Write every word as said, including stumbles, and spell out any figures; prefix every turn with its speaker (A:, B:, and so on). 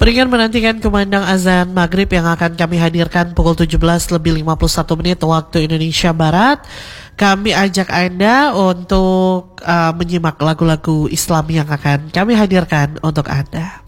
A: Berikan menantikan kumandang azan maghrib yang akan kami hadirkan pukul tujuh belas lebih lima puluh satu menit waktu Indonesia Barat. Kami ajak Anda untuk uh, menyimak lagu-lagu Islam yang akan kami hadirkan untuk Anda.